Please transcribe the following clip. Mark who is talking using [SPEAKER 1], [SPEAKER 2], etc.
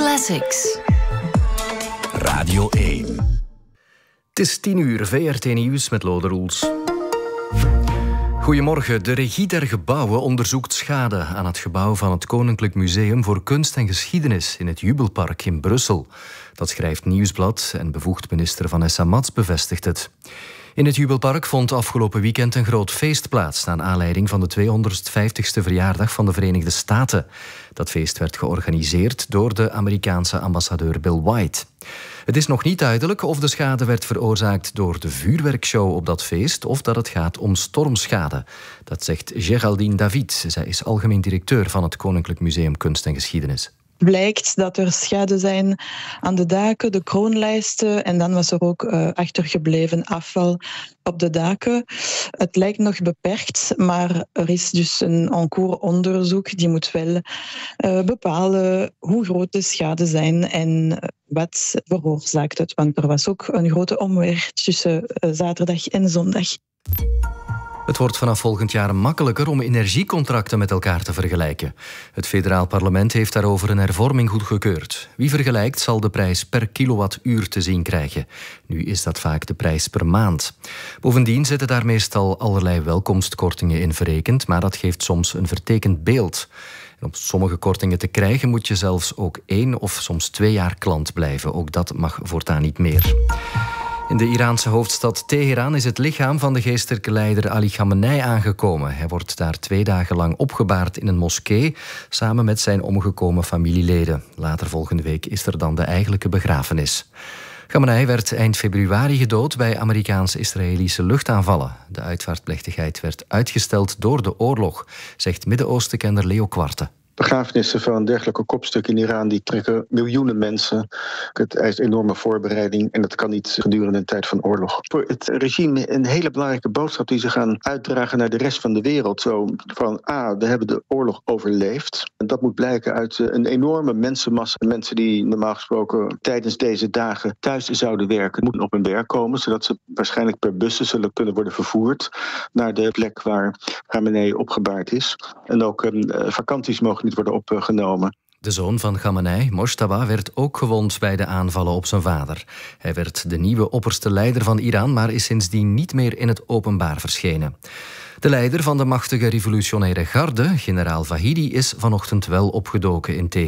[SPEAKER 1] Classics.
[SPEAKER 2] Radio 1.
[SPEAKER 3] Het is 10:00, VRT Nieuws met Lode Roels. Goedemorgen. De Regie der Gebouwen onderzoekt schade aan het gebouw van het Koninklijk Museum voor Kunst en Geschiedenis in het Jubelpark in Brussel. Dat schrijft Nieuwsblad en bevoegd minister Vanessa Mats bevestigt het. In het Jubelpark vond afgelopen weekend een groot feest plaats naar aanleiding van de 250ste verjaardag van de Verenigde Staten. Dat feest werd georganiseerd door de Amerikaanse ambassadeur Bill White. Het is nog niet duidelijk of de schade werd veroorzaakt door de vuurwerkshow op dat feest of dat het gaat om stormschade. Dat zegt Geraldine David. Zij is algemeen directeur van het Koninklijk Museum Kunst en Geschiedenis.
[SPEAKER 4] Blijkt dat er schade zijn aan de daken, de kroonlijsten en dan was er ook achtergebleven afval op de daken. Het lijkt nog beperkt, maar er is dus een en cours onderzoek die moet wel bepalen hoe groot de schade zijn en wat veroorzaakt het. Want er was ook een grote omweer tussen zaterdag en zondag.
[SPEAKER 3] Het wordt vanaf volgend jaar makkelijker om energiecontracten met elkaar te vergelijken. Het federaal parlement heeft daarover een hervorming goedgekeurd. Wie vergelijkt zal de prijs per kilowattuur te zien krijgen. Nu is dat vaak de prijs per maand. Bovendien zitten daar meestal allerlei welkomstkortingen in verrekend, maar dat geeft soms een vertekend beeld. En om sommige kortingen te krijgen moet je zelfs ook 1 of soms 2 jaar klant blijven. Ook dat mag voortaan niet meer. In de Iraanse hoofdstad Teheran is het lichaam van de geestelijke leider Ali Khamenei aangekomen. Hij wordt daar 2 dagen lang opgebaard in een moskee, samen met zijn omgekomen familieleden. Later volgende week is er dan de eigenlijke begrafenis. Khamenei werd eind februari gedood bij Amerikaans-Israëlische luchtaanvallen. De uitvaartplechtigheid werd uitgesteld door de oorlog, zegt Midden-Oostenkenner Leo Quarte.
[SPEAKER 5] Begrafenissen van een dergelijke kopstuk in Iran die trekken miljoenen mensen. Het eist enorme voorbereiding en dat kan niet gedurende een tijd van oorlog. Voor het regime een hele belangrijke boodschap die ze gaan uitdragen naar de rest van de wereld. Zo van, we hebben de oorlog overleefd. En dat moet blijken uit een enorme mensenmassa. Mensen die normaal gesproken tijdens deze dagen thuis zouden werken, moeten op hun werk komen, zodat ze waarschijnlijk per bussen zullen kunnen worden vervoerd naar de plek waar Khamenei opgebaard is. En ook vakanties mogen niet worden opgenomen.
[SPEAKER 3] De zoon van Khamenei, Mojtaba, werd ook gewond bij de aanvallen op zijn vader. Hij werd de nieuwe opperste leider van Iran, maar is sindsdien niet meer in het openbaar verschenen. De leider van de machtige revolutionaire garde, generaal Vahidi, is vanochtend wel opgedoken in Teheran.